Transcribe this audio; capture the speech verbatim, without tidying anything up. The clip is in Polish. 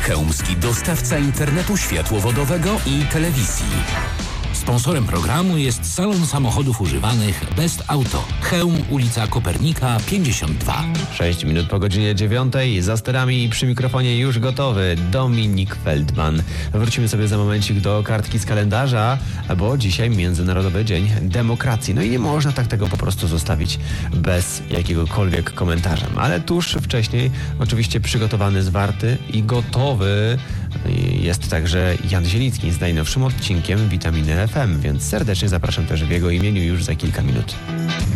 chełmski dostawca internetu światłowodowego i telewizji. Sponsorem programu jest salon samochodów używanych Best Auto. Chełm, ulica Kopernika pięćdziesiąt dwa. sześć minut po godzinie dziewiątej. Za sterami i przy mikrofonie już gotowy Dominik Feldman. Wrócimy sobie za momencik do kartki z kalendarza, bo dzisiaj Międzynarodowy Dzień Demokracji. No i nie można tak tego po prostu zostawić bez jakiegokolwiek komentarza. Ale tuż wcześniej oczywiście przygotowany, zwarty i gotowy jest także Jan Zielicki z najnowszym odcinkiem Witaminy F M, więc serdecznie zapraszam też w jego imieniu już za kilka minut.